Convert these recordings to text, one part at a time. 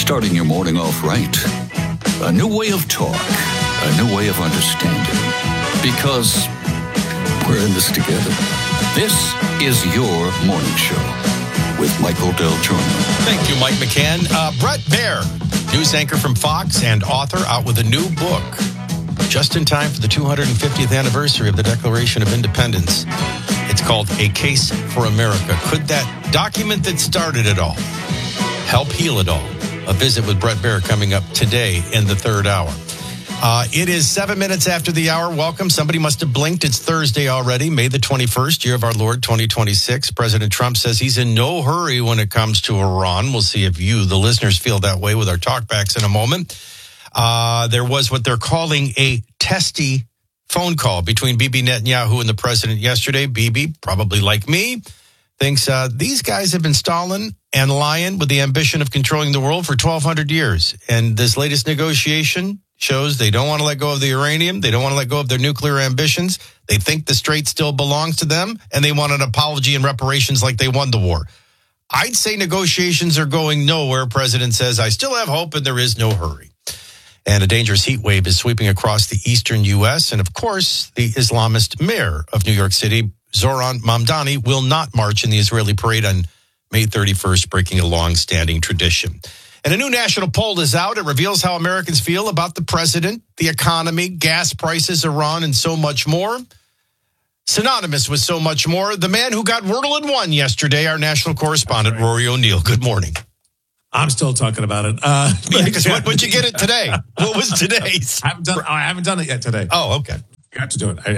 starting your morning off right. A new way of talk, a new way of understanding. Because we're in this together. This is your morning show with Michael Del Giorno. Thank you, Mike McCann. Bret Baier, news anchor from Fox and author, out with a new book just in time for the 250th anniversary of the Declaration of Independence. It's called A Case for America. Could that document that started it all help heal it all? A visit with Bret Baier coming up today in the third hour. It is 7 minutes after the hour. Welcome. Somebody must have blinked. It's Thursday already, May the 21st, year of our Lord, 2026. President Trump says he's in no hurry when it comes to Iran. We'll see if you, the listeners, feel that way with our talkbacks in a moment. There was what they're calling a testy phone call between Bibi Netanyahu and the president yesterday. Bibi, probably like me, thinks these guys have been stalling and lying with the ambition of controlling the world for 1,200 years. And this latest negotiation shows they don't want to let go of the uranium. They don't want to let go of their nuclear ambitions. They think the strait still belongs to them, and they want an apology and reparations like they won the war. I'd say negotiations are going nowhere. President says, I still have hope, and there is no hurry. And a dangerous heat wave is sweeping across the eastern U.S. And, of course, the Islamist mayor of New York City, Zohran Mamdani, will not march in the Israeli parade on May 31st, breaking a long-standing tradition. And a new national poll is out. It reveals how Americans feel about the president, the economy, gas prices, Iran, and so much more. Synonymous with so much more, the man who got Wordle and won yesterday, our national correspondent, Rory O'Neill. Good morning. I'm still talking about it. What'd you get it today? What was today's? I haven't done it yet today. Oh, okay. Got to do it.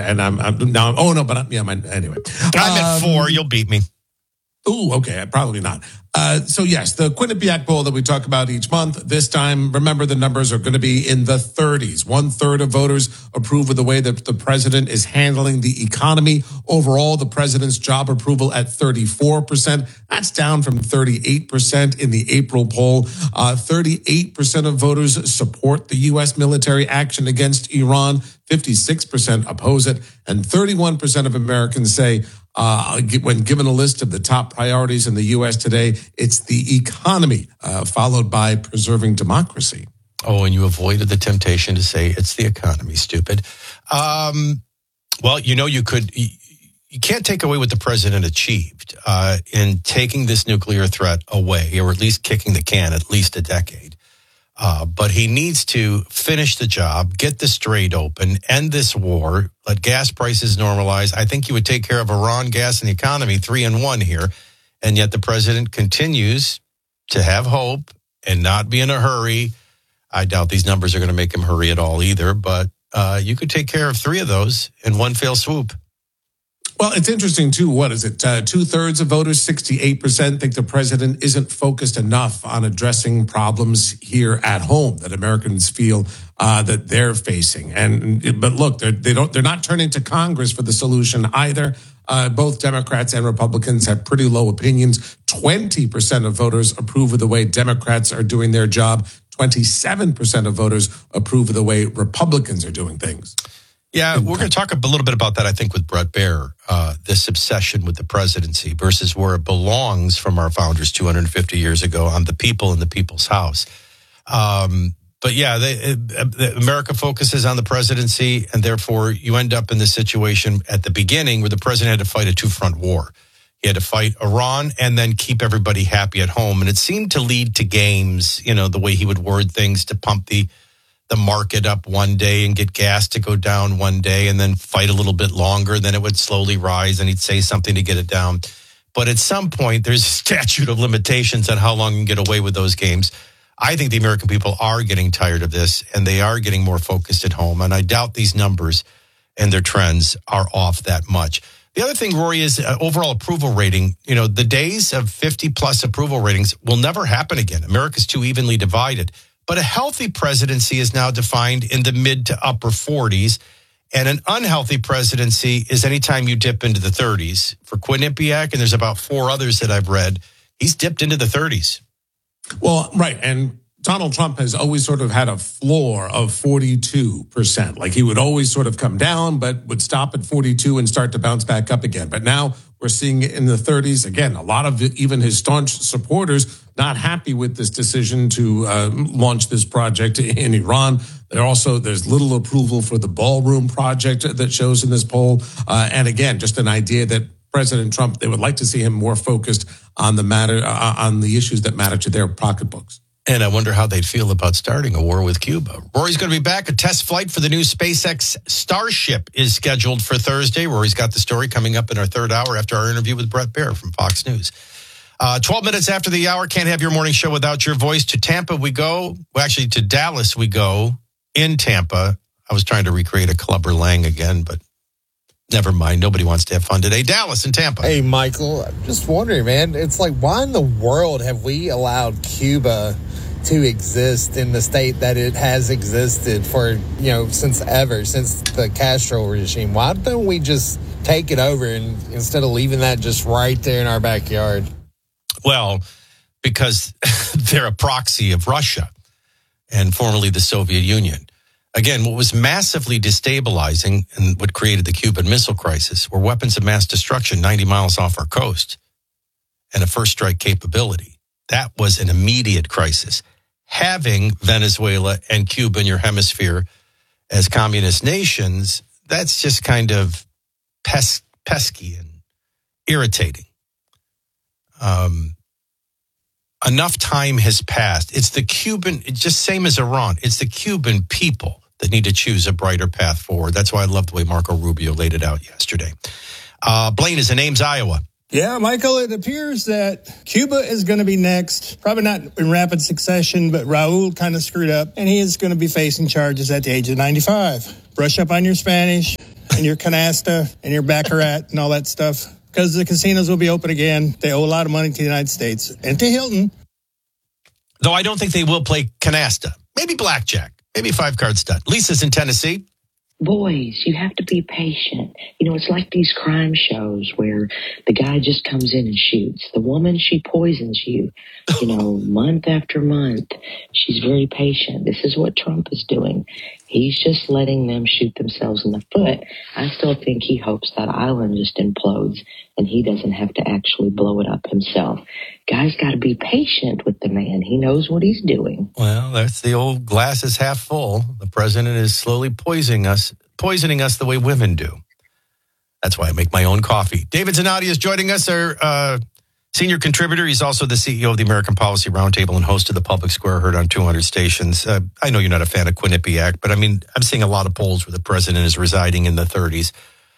Anyway. I'm at 4. You'll beat me. Ooh, okay. Probably not. So, yes, the Quinnipiac poll that we talk about each month, this time, remember, the numbers are going to be in the 30s. 1/3 of voters approve of the way that the president is handling the economy. Overall, the president's job approval at 34%. That's down from 38% in the April poll. 38% of voters support the U.S. military action against Iran. 56% oppose it. And 31% of Americans say, when given a list of the top priorities in the U.S. today, it's the economy, followed by preserving democracy. Oh, and you avoided the temptation to say it's the economy, stupid. Well, you can't take away what the president achieved in taking this nuclear threat away, or at least kicking the can at least a decade. But he needs to finish the job, get the strait open, end this war, let gas prices normalize. I think he would take care of Iran, gas, and the economy 3 in 1 here. And yet the president continues to have hope and not be in a hurry. I doubt these numbers are going to make him hurry at all either. But you could take care of 3 of those in one fell swoop. Well, it's interesting, too. What is it? 2/3 of voters, 68%, think the president isn't focused enough on addressing problems here at home that Americans feel that they're facing. But look, they're not turning to Congress for the solution either. Both Democrats and Republicans have pretty low opinions. 20% of voters approve of the way Democrats are doing their job. 27% of voters approve of the way Republicans are doing things. Yeah, we're going to talk a little bit about that, I think, with Bret Baier, this obsession with the presidency versus where it belongs from our founders 250 years ago, on the people in the people's house. But yeah, America focuses on the presidency, and therefore you end up in this situation at the beginning where the president had to fight a 2-front war. He had to fight Iran and then keep everybody happy at home. And it seemed to lead to games, the way he would word things to pump the market up one day and get gas to go down one day and then fight a little bit longer. Then it would slowly rise and he'd say something to get it down. But at some point, there's a statute of limitations on how long you can get away with those games. I think the American people are getting tired of this and they are getting more focused at home. And I doubt these numbers and their trends are off that much. The other thing, Rory, is overall approval rating. The days of 50-plus approval ratings will never happen again. America's too evenly divided. But a healthy presidency is now defined in the mid to upper 40s. And an unhealthy presidency is anytime you dip into the 30s. For Quinnipiac, and there's about 4 others that I've read, he's dipped into the 30s. Well, right. And Donald Trump has always sort of had a floor of 42%. Like he would always sort of come down, but would stop at 42 and start to bounce back up again. But now We're seeing it in the 30s. Again, a lot of even his staunch supporters not happy with this decision to launch this project in Iran. There's little approval for the ballroom project that shows in this poll. And again, just an idea that President Trump, they would like to see him more focused on on the issues that matter to their pocketbooks. And I wonder how they'd feel about starting a war with Cuba. Rory's going to be back. A test flight for the new SpaceX Starship is scheduled for Thursday. Rory's got the story coming up in our third hour after our interview with Bret Baier from Fox News. 12 minutes after the hour, can't have your morning show without your voice. To Tampa we go. Well, actually, to Dallas we go. In Tampa. I was trying to recreate a Clubber Lang again, but never mind. Nobody wants to have fun today. Dallas and Tampa. Hey, Michael, I'm just wondering, man. It's like, why in the world have we allowed Cuba to exist in the state that it has existed for, since the Castro regime? Why don't we just take it over and instead of leaving that just right there in our backyard? Well, because they're a proxy of Russia and formerly the Soviet Union. Again, what was massively destabilizing and what created the Cuban Missile Crisis were weapons of mass destruction 90 miles off our coast and a first strike capability. That was an immediate crisis. Having Venezuela and Cuba in your hemisphere as communist nations, that's just kind of pesky and irritating. Enough time has passed. It's just same as Iran. It's the Cuban people that need to choose a brighter path forward. That's why I love the way Marco Rubio laid it out yesterday. Blaine is in Ames, Iowa. Yeah, Michael, it appears that Cuba is going to be next. Probably not in rapid succession, but Raul kind of screwed up, and he is going to be facing charges at the age of 95. Brush up on your Spanish and your canasta and your baccarat and all that stuff, because the casinos will be open again. They owe a lot of money to the United States and to Hilton. Though I don't think they will play canasta. Maybe blackjack. Maybe 5-card stud. Lisa's in Tennessee. Boys, you have to be patient. It's like these crime shows where the guy just comes in and shoots. The woman, she poisons you, month after month. She's very patient. This is what Trump is doing. He's just letting them shoot themselves in the foot. I still think he hopes that island just implodes and he doesn't have to actually blow it up himself. Guys got to be patient with the man. He knows what he's doing. Well, that's the old glass is half full. The president is slowly poisoning us the way women do. That's why I make my own coffee. David Zanotti is joining us, our senior contributor. He's also the CEO of the American Policy Roundtable and host of the Public Square, heard on 200 stations. I know you're not a fan of Quinnipiac, but I'm seeing a lot of polls where the president is residing in the 30s.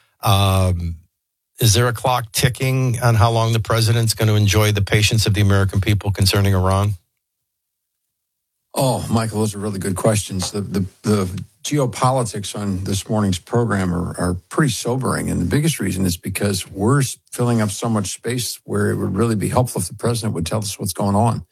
Is there a clock ticking on how long the president's going to enjoy the patience of the American people concerning Iran? Oh, Michael, those are really good questions. The geopolitics on this morning's program are pretty sobering. And the biggest reason is because we're filling up so much space where it would really be helpful if the president would tell us what's going on.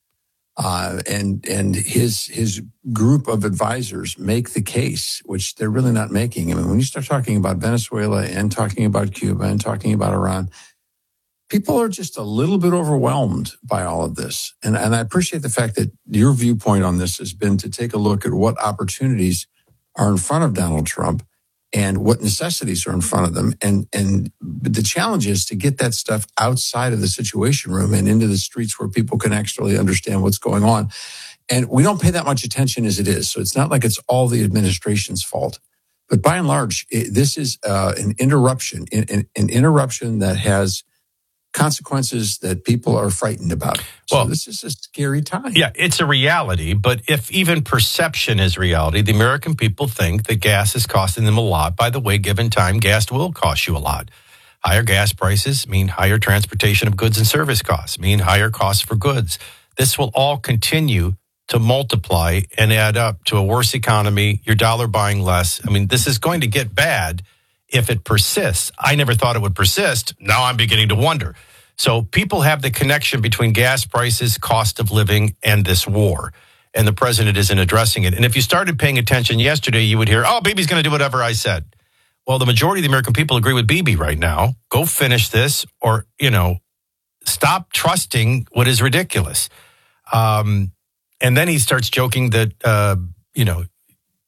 And his group of advisors make the case, which they're really not making. I mean, when you start talking about Venezuela and talking about Cuba and talking about Iran, people are just a little bit overwhelmed by all of this. And I appreciate the fact that your viewpoint on this has been to take a look at what opportunities are in front of Donald Trump and what necessities are in front of them. And the challenge is to get that stuff outside of the Situation Room and into the streets where people can actually understand what's going on. And we don't pay that much attention as it is. So it's not like it's all the administration's fault. But by and large, this is an interruption, an interruption that has consequences that people are frightened about. So this is a scary time. Yeah, it's a reality. But if even perception is reality, the American people think that gas is costing them a lot. By the way, given time, gas will cost you a lot. Higher gas prices mean higher transportation of goods and service costs, mean higher costs for goods. This will all continue to multiply and add up to a worse economy, your dollar buying less. I mean, this is going to get bad if it persists. I never thought it would persist. Now I'm beginning to wonder. So people have the connection between gas prices, cost of living, and this war. And the president isn't addressing it. And if you started paying attention yesterday, you would hear, Bibi's going to do whatever I said. Well, the majority of the American people agree with Bibi right now. Go finish this or, stop trusting what is ridiculous. And then he starts joking that,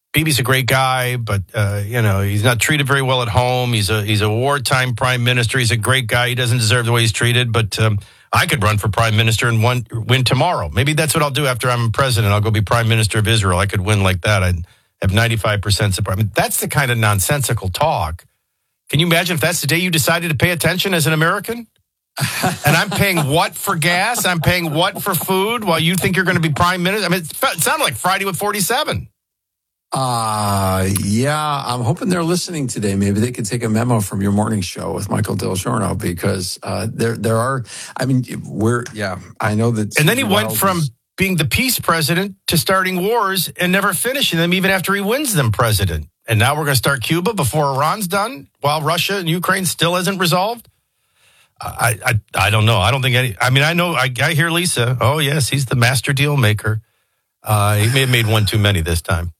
Bibi's a great guy, but he's not treated very well at home. He's a wartime prime minister. He's a great guy. He doesn't deserve the way he's treated. But I could run for prime minister and win tomorrow. Maybe that's what I'll do after I'm president. I'll go be prime minister of Israel. I could win like that. I'd have 95% support. I mean, that's the kind of nonsensical talk. Can you imagine if that's the day you decided to pay attention as an American? And I'm paying what for gas? I'm paying what for food while you think you're going to be prime minister? I mean, it sounded like Friday with 47. Yeah, I'm hoping they're listening today. Maybe they could take a memo from your morning show with Michael Del Giorno, because there are, I mean, I know that. And then he went from being the peace president to starting wars and never finishing them, even after he wins them president. And now we're going to start Cuba before Iran's done, while Russia and Ukraine still isn't resolved. I don't know. I don't think any. I mean, I know. I hear Lisa. Oh yes, he's the master deal maker. He may have made one too many this time.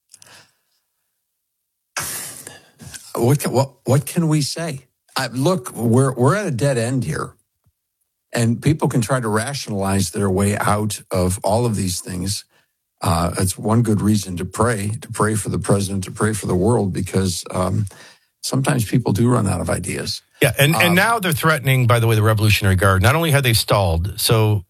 What can we say? Look, we're at a dead end here, and people can try to rationalize their way out of all of these things. It's one good reason to pray for the president, to pray for the world, because sometimes people do run out of ideas. Yeah, and now they're threatening, by the way, the Revolutionary Guard. Not only have they stalled, so,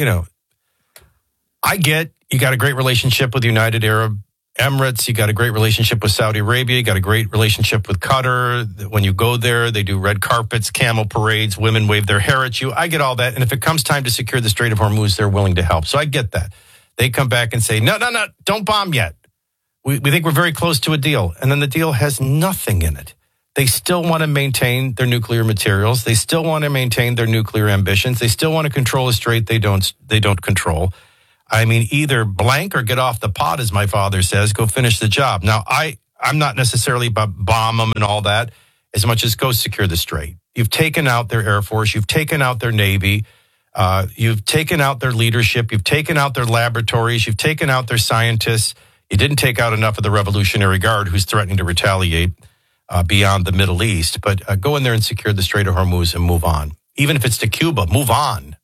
I get you got a great relationship with the United Arab Emirates, you got a great relationship with Saudi Arabia, you got a great relationship with Qatar. When you go there, they do red carpets, camel parades, women wave their hair at you. I get all that. And if it comes time to secure the Strait of Hormuz, they're willing to help. So I get that. They come back and say, no, don't bomb yet. We think we're very close to a deal. And then the deal has nothing in it. They still want to maintain their nuclear materials. They still want to maintain their nuclear ambitions. They still want to control a strait they don't control. I mean, either blank or get off the pot, as my father says, go finish the job. Now, I'm not necessarily about bomb them and all that, as much as go secure the strait. You've taken out their Air Force. You've taken out their Navy. You've taken out their leadership. You've taken out their laboratories. You've taken out their scientists. You didn't take out enough of the Revolutionary Guard, who's threatening to retaliate beyond the Middle East. But go in there and secure the Strait of Hormuz and move on. Even if it's to Cuba, move on.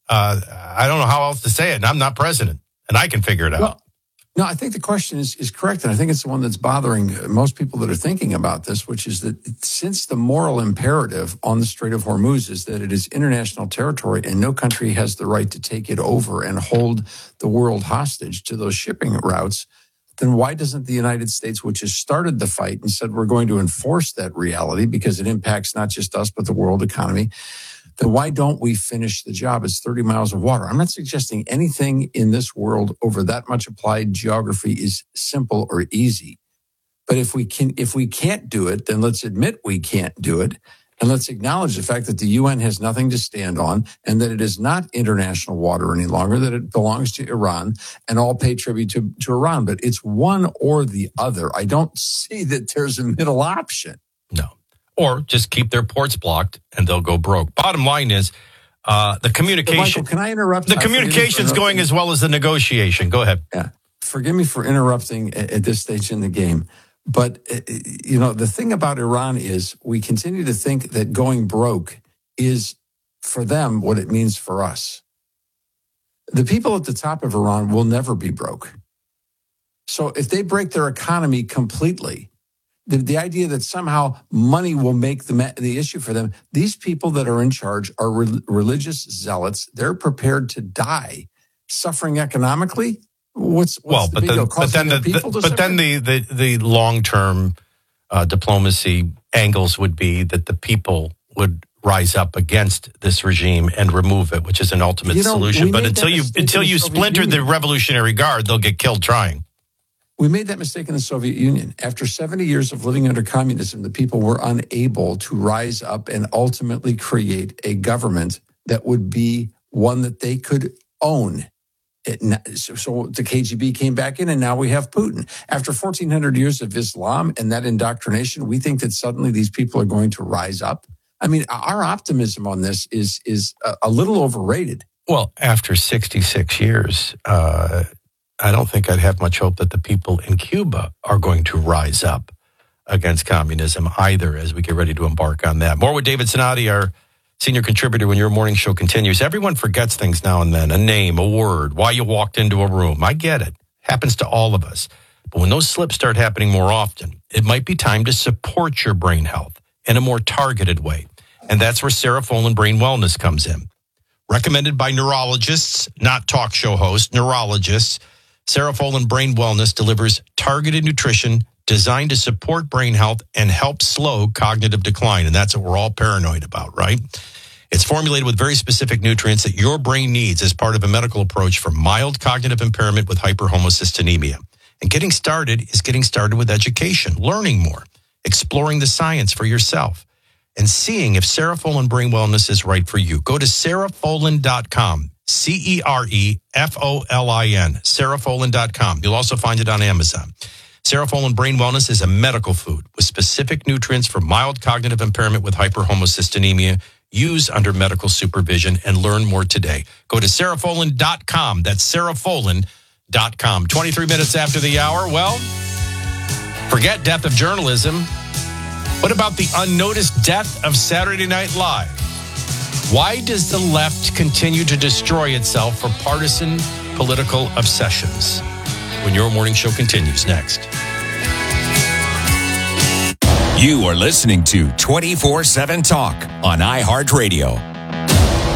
I don't know how else to say it, and I'm not president. And I can figure it out. Well, no, I think the question is correct. And I think it's the one that's bothering most people that are thinking about this, which is that since the moral imperative on the Strait of Hormuz is that it is international territory and no country has the right to take it over and hold the world hostage to those shipping routes, then why doesn't the United States, which has started the fight and said we're going to enforce that reality because it impacts not just us, but the world economy, then why don't we finish the job? It's 30 miles of water. I'm not suggesting anything in this world over that much applied geography is simple or easy. But if we can't do it, then let's admit we can't do it. And let's acknowledge the fact that the UN has nothing to stand on and that it is not international water any longer, that it belongs to Iran, and all pay tribute to Iran. But it's one or the other. I don't see that there's a middle option. No. Or just keep their ports blocked and they'll go broke. Bottom line is the communication. Michael, can I interrupt? The communication's going as well as the negotiation. Go ahead. Yeah. Forgive me for interrupting at this stage in the game. But, the thing about Iran is we continue to think that going broke is for them what it means for us. The people at the top of Iran will never be broke. So if they break their economy completely, the idea that somehow money will make the issue for them, these people that are in charge are religious zealots. They're prepared to die, suffering economically. What's the big deal? But then the long-term diplomacy angles would be that the people would rise up against this regime and remove it, which is an ultimate solution. But until you splinter the Revolutionary Guard, they'll get killed trying. We made that mistake in the Soviet Union. After 70 years of living under communism, the people were unable to rise up and ultimately create a government that would be one that they could own. So the KGB came back in, and now we have Putin. After 1,400 years of Islam and that indoctrination, we think that suddenly these people are going to rise up. I mean, our optimism on this is a little overrated. Well, after 66 years, I don't think I'd have much hope that the people in Cuba are going to rise up against communism either as we get ready to embark on that. More with David Sinati, our senior contributor, when your morning show continues. Everyone forgets things now and then, a name, a word, why you walked into a room. I get it. Happens to all of us. But when those slips start happening more often, it might be time to support your brain health in a more targeted way. And that's where Cerefolin Brain Wellness comes in. Recommended by neurologists, not talk show hosts, neurologists, Cerefolin Brain Wellness delivers targeted nutrition designed to support brain health and help slow cognitive decline. And that's what we're all paranoid about, right? It's formulated with very specific nutrients that your brain needs as part of a medical approach for mild cognitive impairment with hyperhomocystinemia. And getting started is getting started with education, learning more, exploring the science for yourself, and seeing if Cerefolin Brain Wellness is right for you. Go to Cerefolin.com, Cerefolin, Cerefolin.com. You'll also find it on Amazon. Cerefolin Brain Wellness is a medical food with specific nutrients for mild cognitive impairment with hyperhomocystinemia. Use under medical supervision and learn more today. Go to Cerefolin.com. That's Cerefolin.com. 23 minutes after the hour. Well, forget death of journalism. What about the unnoticed death of Saturday Night Live? Why does the left continue to destroy itself for partisan political obsessions? When your morning show continues next. You are listening to 24/7 Talk on iHeartRadio.